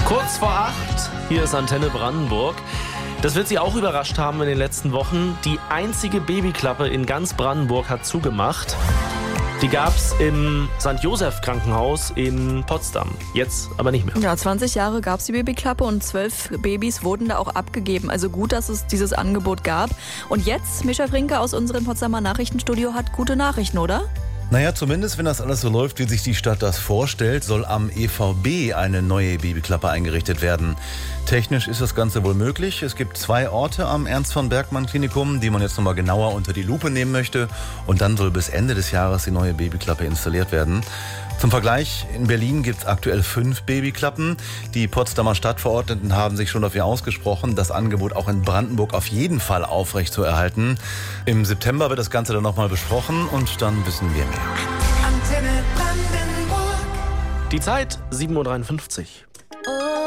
Kurz vor 8, hier ist Antenne Brandenburg. Das wird Sie auch überrascht haben in den letzten Wochen. Die einzige Babyklappe in ganz Brandenburg hat zugemacht. Die gab's im St. Joseph Krankenhaus in Potsdam. Jetzt aber nicht mehr. Ja, 20 Jahre gab's die Babyklappe und 12 Babys wurden da auch abgegeben. Also gut, dass es dieses Angebot gab. Und jetzt, Mischa Frinke aus unserem Potsdamer Nachrichtenstudio hat gute Nachrichten, oder? Naja, zumindest wenn das alles so läuft, wie sich die Stadt das vorstellt, soll am EVB eine neue Babyklappe eingerichtet werden. Technisch ist das Ganze wohl möglich. Es gibt 2 Orte am Ernst-von-Bergmann-Klinikum, die man jetzt nochmal genauer unter die Lupe nehmen möchte. Und dann soll bis Ende des Jahres die neue Babyklappe installiert werden. Zum Vergleich, in Berlin gibt es aktuell 5 Babyklappen. Die Potsdamer Stadtverordneten haben sich schon dafür ausgesprochen, das Angebot auch in Brandenburg auf jeden Fall aufrechtzuerhalten. Im September wird das Ganze dann nochmal besprochen und dann wissen wir mehr. Die Zeit 7.53 Uhr.